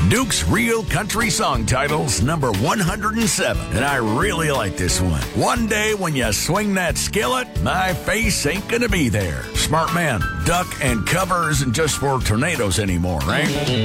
Duke's Real Country Song Titles, number 107. And I really like this one. One day when you swing that skillet, my face ain't gonna be there. Smart man, duck and cover isn't just for tornadoes anymore, right?